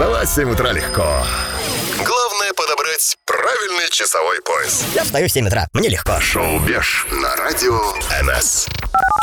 Вставать в 7 утра легко. Главное подобрать правильный часовой пояс. Я встаю в 7 утра, мне легко. Шоу «Беш» на радио НС.